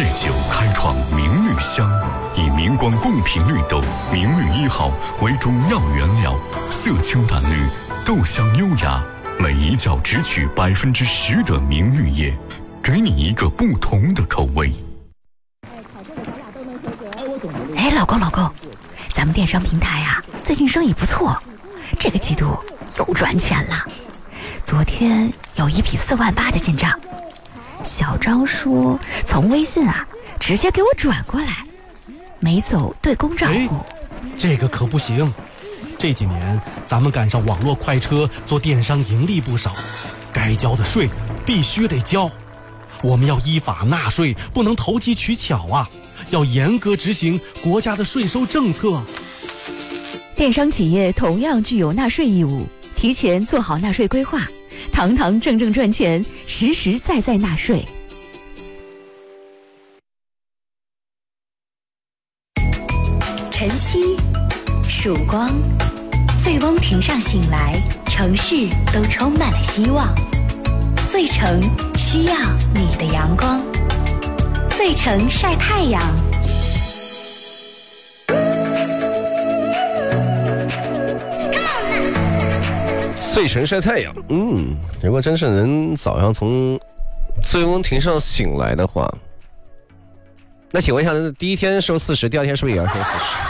9开创明绿香，以明光贡品绿豆明绿1号为中药原料，色清淡绿，豆香优雅，每一角只取10%的明绿叶，给你一个不同的口味。 哎，老公，咱们电商平台啊，最近生意不错，这个季度又赚钱了。昨天有一笔4万8的进账，小张说从微信啊直接给我转过来，没走对公账户。 这个可不行，这几年咱们赶上网络快车，做电商盈利不少，该交的税必须得交。我们要依法纳税，不能投机取巧啊，要严格执行国家的税收政策。 电商企业同样具有纳税义务，提前做好纳税规划，堂堂正正赚钱，实实在在纳税。 晨曦，曙光，醉翁亭上醒来，城市都充满了希望。醉城需要你的阳光，醉城晒太阳。 醉城晒太阳，如果真是能早上从醉翁亭上醒来的话，那请问一下，第一天收40，第二天是不是也要收40？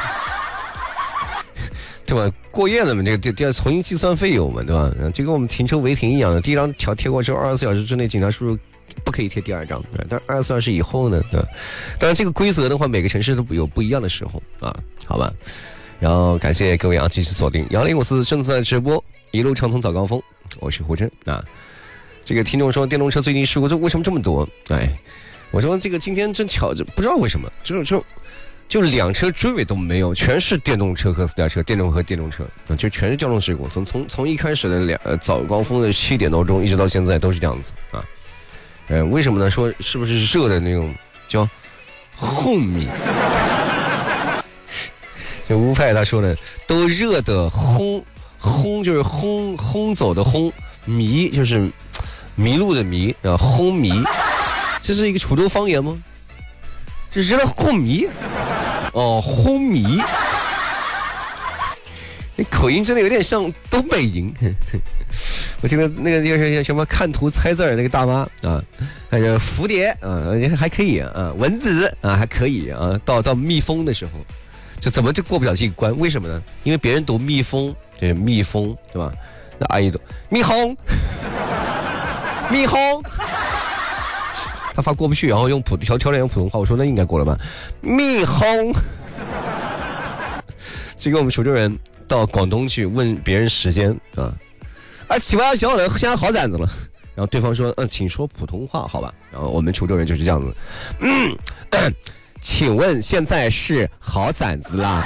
对吧？过夜了嘛，这个第二重新计算费用嘛，对吧？就跟我们停车违停一样的，第一张条贴过之后，24小时之内警察叔叔不可以贴第二张，对，但24小时以后呢，对吧？当然这个规则的话，每个城市都有不一样的时候啊，好吧。然后感谢各位啊，继续锁定1054正在直播，一路畅通早高峰，我是胡真啊。这个听众说电动车最近事故为什么这么多？哎，我说这个今天真巧，不知道为什么，就2车追尾都没有，全是电动车和私家车，电动和电动车，就全是交通事故。从一开始的早高峰的7点多钟，一直到现在都是这样子啊。为什么呢？说是不是热的那种叫烘米？这乌派他说呢，都热的轰就是轰走的轰，迷就是迷路的迷啊，轰迷，这是一个楚州方言吗？这是轰迷哦，轰迷，这口音真的有点像东北音。我记得那个什么看图猜字那个大妈啊，还有蝴蝶啊，还可以啊，蚊子啊还可以啊，到蜜蜂的时候。就怎么就过不了这一关？为什么呢？因为别人读蜜蜂，对蜜蜂，对吧？那阿姨读蜜蜂，蜜蜂，他发过不去，然后用调整用普通话，我说那应该过了吧？蜜蜂。这个我们滁州人到广东去问别人时间啊，7月小人现在好崽子了，然后对方说请说普通话好吧？然后我们滁州人就是这样子，请问现在是好崽子啦？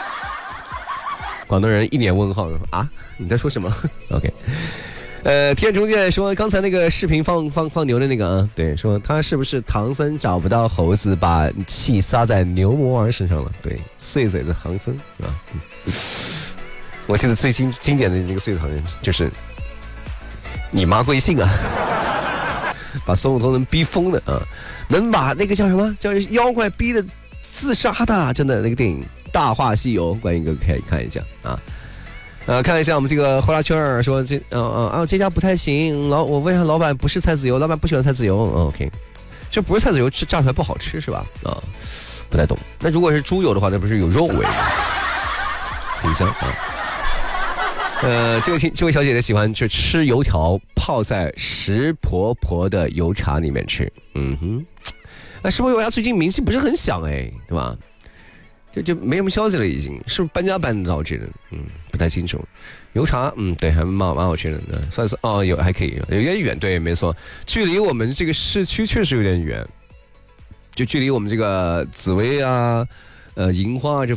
广东人一脸问号啊，你在说什么 ？OK， 天中剑说刚才那个视频放牛的那个啊，对，说他是不是唐僧找不到猴子，把气撒在牛魔王身上了？对，碎嘴的唐僧啊，我记得最经典的那个碎嘴唐人就是你妈贵姓啊？把孙悟空能逼疯的啊，能把那个叫什么叫妖怪逼的自杀的，真的那个电影《大话西游》，关于哥可以看一下啊。看一下我们这个呼啦圈说这家不太行，我问一下老板，不是菜籽油，老板不喜欢菜籽油，OK， 这不是菜籽油，炸出来不好吃是吧？啊，不太懂。那如果是猪油的话，那不是有肉味，挺香啊。这位小姐姐喜欢就吃油条泡在石婆婆的油茶里面吃，石婆油茶最近名气不是很响哎，对吧？就没什么消息了，已经是不是搬家搬导致的？不太清楚。油茶，对，还蛮好吃的，算是有还可以，有点远，对，没错，距离我们这个市区确实有点远，就距离我们这个紫薇啊，银花啊这